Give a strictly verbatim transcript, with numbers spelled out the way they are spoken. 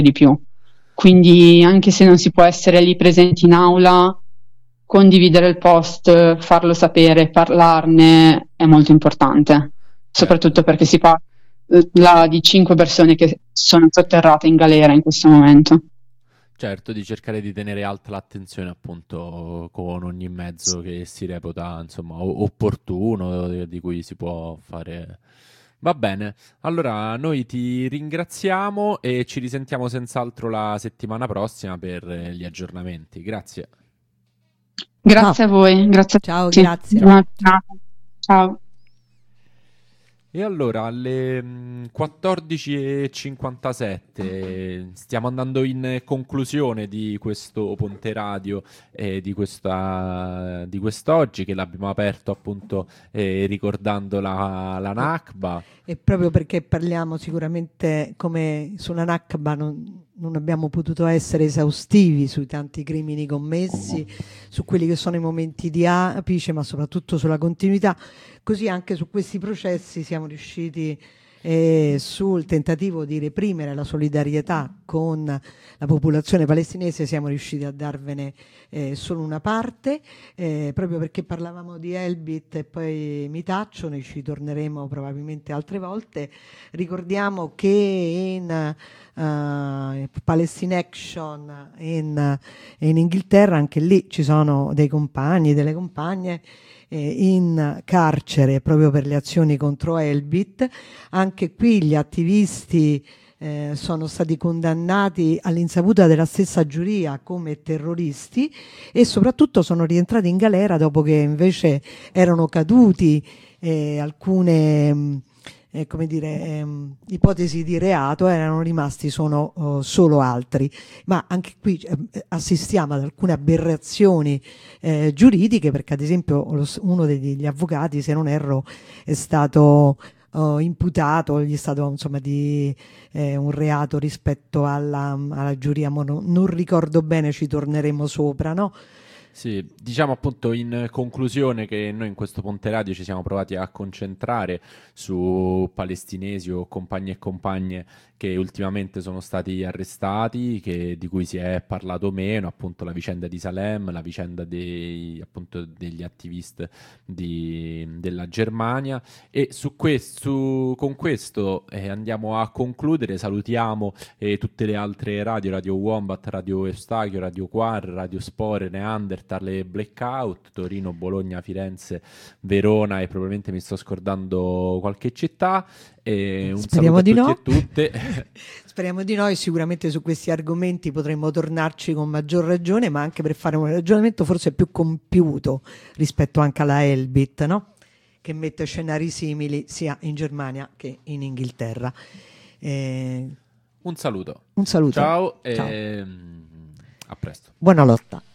di più. Quindi anche se non si può essere lì presenti in aula, condividere il post, farlo sapere, parlarne è molto importante, soprattutto Certo. perché si parla di cinque persone che sono sotterrate in galera in questo momento. Certo, di cercare di tenere alta l'attenzione appunto con ogni mezzo che si reputa insomma o- opportuno, di di cui si può fare. Va bene, allora noi ti ringraziamo e ci risentiamo senz'altro la settimana prossima per eh, gli aggiornamenti. Grazie. Ciao, Grazie a voi, grazie a ciao, tutti. grazie. Buona giornata. Ciao. E allora alle mm, quattordici e cinquantasette stiamo andando in conclusione di questo Ponte Radio e di questa, di quest'oggi che l'abbiamo aperto appunto eh, ricordando la, la E, Nakba. e proprio perché parliamo sicuramente come sulla Nakba non, non abbiamo potuto essere esaustivi sui tanti crimini commessi, su quelli che sono i momenti di apice, ma soprattutto sulla continuità. Così anche su questi processi siamo riusciti eh, sul tentativo di reprimere la solidarietà con la popolazione palestinese, siamo riusciti a darvene eh, solo una parte, eh, proprio perché parlavamo di Elbit e poi mi taccio, ne ci torneremo probabilmente altre volte. Ricordiamo che in uh, Palestine Action in, in Inghilterra, anche lì ci sono dei compagni, delle compagne in carcere proprio per le azioni contro Elbit. Anche qui gli attivisti eh, sono stati condannati all'insaputa della stessa giuria come terroristi e soprattutto sono rientrati in galera dopo che invece erano caduti eh, alcune mh, eh, come dire, ehm, ipotesi di reato, erano rimasti sono oh, solo altri. Ma anche qui eh, assistiamo ad alcune aberrazioni eh, giuridiche, perché ad esempio lo, uno degli avvocati, se non erro, è stato uh, imputato, gli è stato insomma di eh, un reato rispetto alla, alla giuria, mo non, non ricordo bene, ci torneremo sopra, no? Sì, diciamo appunto in conclusione che noi in questo Ponte Radio ci siamo provati a concentrare su palestinesi o compagni e compagne che ultimamente sono stati arrestati, che- di cui si è parlato meno, appunto la vicenda di Salem, la vicenda dei- appunto degli attivisti di- della Germania e su questo, con questo eh, andiamo a concludere, salutiamo e tutte le altre radio, Radio Wombat, Radio Eustachio, Radio Quar, Radio Spore, Neanderthal e Blackout, Torino, Bologna, Firenze, Verona e probabilmente mi sto scordando qualche città. E un saluto Speriamo a di tutti no. e tutte. Speriamo di no, e sicuramente su questi argomenti potremmo tornarci con maggior ragione, ma anche per fare un ragionamento forse più compiuto rispetto anche alla Elbit, no? Che mette scenari simili sia in Germania che in Inghilterra. Eh, Un saluto. un saluto. Ciao Ciao. e mm, a presto. Buona lotta.